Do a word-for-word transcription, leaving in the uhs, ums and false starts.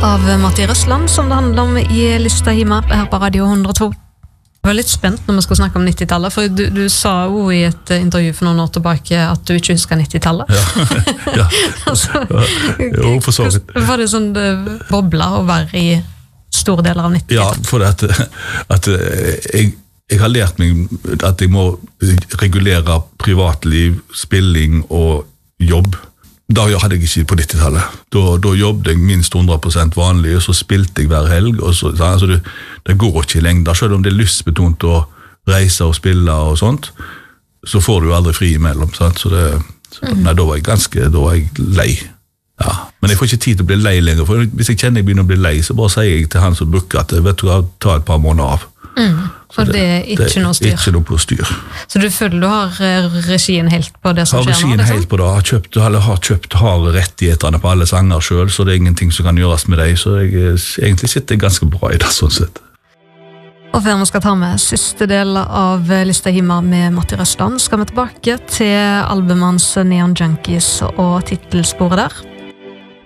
av Matti Røsland, som det handler om i Lista Hima her på Radio hundre og to. Jeg var litt spent når vi skulle snakke om nittitallet, for du, du sa jo i et intervju for noen år tilbake at du ikke husker nittitallet. Ja, ja. altså, jo, for så vidt. Var det sånn bobla å være i store deler av nittitallet? Ja, for at, at jeg, jeg har lært meg at jeg må regulere privatliv, spilling og jobb. Da hadde jeg ikke på nittitallet. Da, da jobbet jeg minst hundre prosent vanlig, og så spilte jeg hver helg. Og så, altså det, det går ikke i lengda, selv om det er lystbetont å reise og spille og sånt, så får du jo aldri fri imellom. Sant? Så det, så, mm. nei, da var jeg ganske, da var jeg lei. Ja. Men jeg får ikke tid til å bli lei lenger, for hvis jeg kjenner jeg begynner å bli lei, så bare sier jeg til han som booker at vet du hva, ta et par måneder av. Mm. For det, det er ikke det, noe styr. Ikke noe på styr. Så du føler du har regien helt på det som har skjer nå? Har regien liksom? helt på det. Har kjøpt, eller har kjøpt har rettighetene på alle sanger selv, så det er ingenting som kan gjøres med deg. Så jeg egentlig sitter ganske bra i det, sånn sett. Og før vi skal ta med siste del av Lista Hima med Matti Røsland, skal vi tilbake til albumet hans Neon Junkies og titelsporet der.